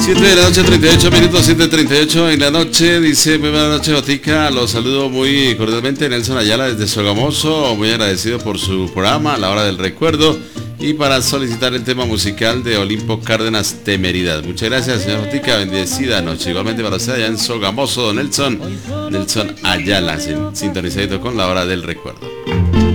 7 de la noche, 38 minutos, 7:38 en la noche. Dice, muy buenas noches, Jotica. Los saludo muy cordialmente. Nelson Ayala desde Sogamoso. Muy agradecido por su programa, La Hora del Recuerdo. Y para solicitar el tema musical de Olimpo Cárdenas, Temeridad. Muchas gracias, señor Jotica. Bendecida noche. Igualmente para usted allá en Sogamoso, Nelson Ayala, sintonizado con La Hora del Recuerdo.